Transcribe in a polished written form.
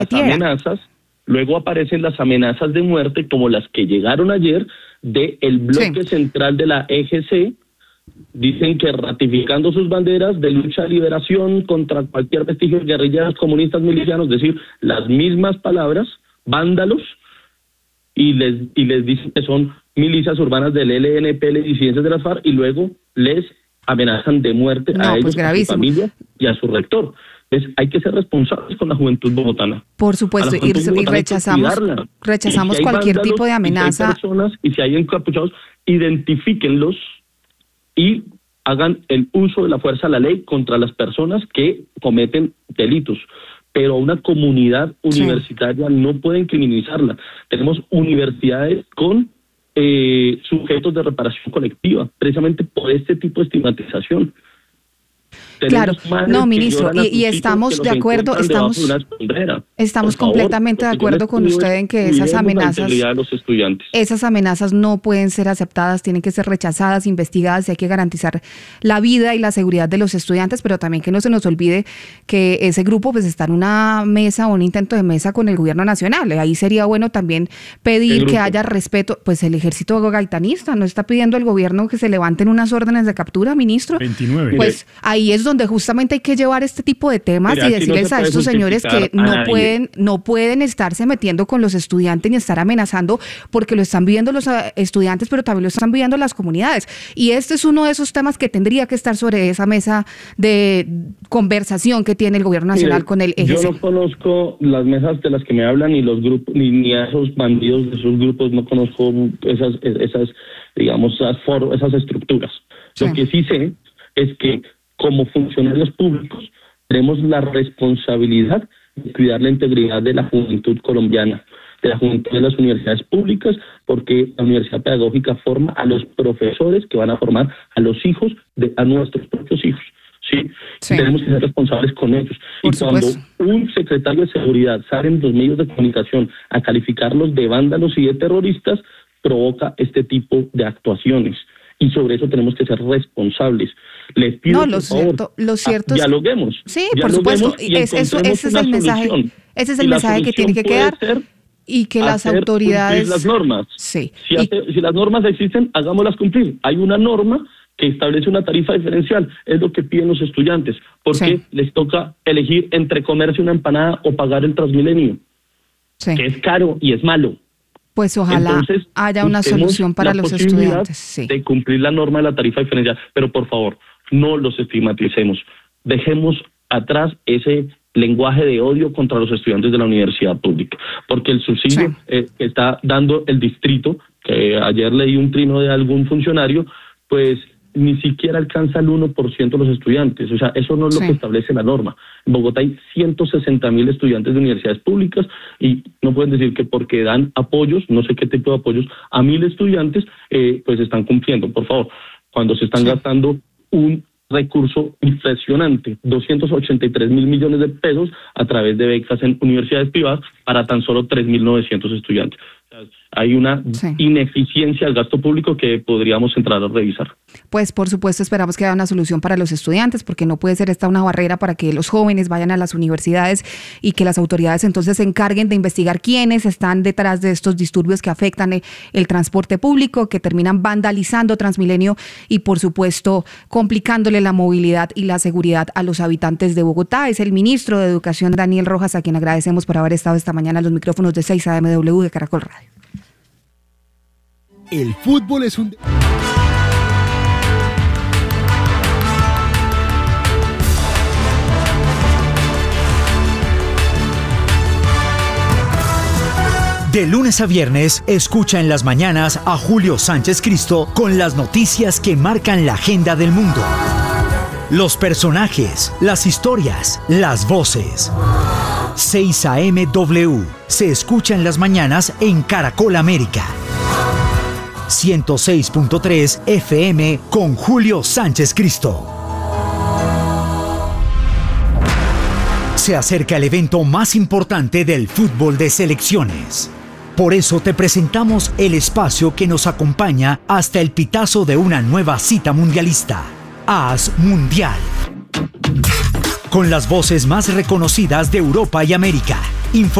amenazas, luego aparecen las amenazas de muerte como las que llegaron ayer del bloque central de la EGC. Dicen que ratificando sus banderas de lucha de liberación contra cualquier vestigio de guerrilleros, comunistas, milicianos, es decir, las mismas palabras, vándalos, y les dicen que son milicias urbanas del LNP, disidencias de las FARC, y luego les amenazan de muerte a ellos, a su familia y a su rector. Entonces, hay que ser responsables con la juventud bogotana. Por supuesto, y rechazamos si cualquier tipo de amenaza. Y si hay encapuchados, identifíquenlos y hagan el uso de la fuerza de la ley contra las personas que cometen delitos. Pero una comunidad universitaria no pueden criminalizarla. Tenemos universidades con sujetos de reparación colectiva, precisamente por este tipo de estigmatización. Claro, no, ministro, y estamos de acuerdo, estamos completamente de acuerdo con usted en que esas amenazas no pueden ser aceptadas, tienen que ser rechazadas, investigadas, y hay que garantizar la vida y la seguridad de los estudiantes, pero también que no se nos olvide que ese grupo pues está en una mesa o un intento de mesa con el gobierno nacional. Ahí sería bueno también pedir que haya respeto. Pues el ejército gaitanista no está pidiendo al gobierno que se levanten unas órdenes de captura, ministro. 29. Pues ahí es donde justamente hay que llevar este tipo de temas y decirles a estos señores que no pueden estarse metiendo con los estudiantes ni estar amenazando, porque lo están viviendo los estudiantes, pero también lo están viviendo las comunidades. Y este es uno de esos temas que tendría que estar sobre esa mesa de conversación que tiene el gobierno nacional con el EGC. Yo no conozco las mesas de las que me hablan, ni los grupos, ni a esos bandidos de esos grupos, no conozco esas digamos, esas estructuras. Lo que sí sé es que como funcionarios públicos tenemos la responsabilidad de cuidar la integridad de la juventud colombiana, de la juventud de las universidades públicas, porque la universidad pedagógica forma a los profesores que van a formar a los hijos, a nuestros propios hijos. Sí. Tenemos que ser responsables con ellos. Por cuando supuesto. un secretario de seguridad sale en los medios de comunicación a calificarlos de vándalos y de terroristas, provoca este tipo de actuaciones. Y sobre eso tenemos que ser responsables. Les pido, por favor, lo cierto dialoguemos. Sí, por supuesto. Ese es el mensaje. Ese es el mensaje que tiene que quedar. Y que las autoridades... las normas. Sí. Si las normas existen, hagámoslas cumplir. Hay una norma que establece una tarifa diferencial. Es lo que piden los estudiantes. Porque les toca elegir entre comerse una empanada o pagar el Transmilenio. Que es caro y es malo. Pues ojalá haya una solución para los estudiantes. De cumplir la norma de la tarifa diferencial, pero por favor, no los estigmaticemos. Dejemos atrás ese lenguaje de odio contra los estudiantes de la universidad pública, porque el subsidio que está dando el distrito, que ayer leí un trino de algún funcionario, pues ni siquiera alcanza el 1% de los estudiantes. O sea, eso no es lo que establece la norma. En Bogotá hay 160.000 estudiantes de universidades públicas y no pueden decir que porque dan apoyos, no sé qué tipo de apoyos, a 1.000 estudiantes, pues están cumpliendo. Por favor, cuando se están gastando un recurso impresionante, 283.000 millones de pesos a través de becas en universidades privadas para tan solo 3.900 estudiantes. Hay una ineficiencia al gasto público que podríamos entrar a revisar. Pues por supuesto esperamos que haya una solución para los estudiantes, porque no puede ser esta una barrera para que los jóvenes vayan a las universidades y que las autoridades entonces se encarguen de investigar quiénes están detrás de estos disturbios que afectan el transporte público, que terminan vandalizando Transmilenio y por supuesto complicándole la movilidad y la seguridad a los habitantes de Bogotá. Es el ministro de Educación, Daniel Rojas, a quien agradecemos por haber estado esta mañana en los micrófonos de 6 AMW de Caracol Radio. El fútbol es un... De lunes a viernes, escucha en las mañanas a Julio Sánchez Cristo con las noticias que marcan la agenda del mundo. Los personajes, las historias, las voces. 6 AMW se escucha en las mañanas en Caracol América. 106.3 FM con Julio Sánchez Cristo. Se acerca el evento más importante del fútbol de selecciones. Por eso te presentamos el espacio que nos acompaña hasta el pitazo de una nueva cita mundialista. AS Mundial. Con las voces más reconocidas de Europa y América.